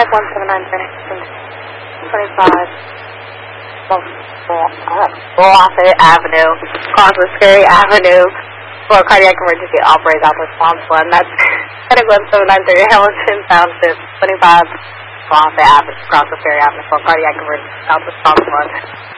cardiac 179 25 Lafayette Avenue, cross Scary Avenue for a cardiac emergency operates out response 1. That's cardiac 1793 Hamilton Township 25 Lafayette Avenue, cross Scary Avenue for a cardiac emergency out response 1.